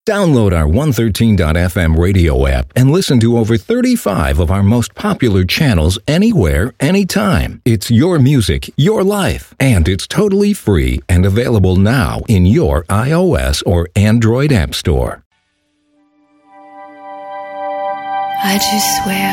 Download our 113.fm radio app and listen to over 35 of our most popular channels anywhere, anytime. It's your music, your life, and it's totally free and available now in your iOS or Android app store. I just swear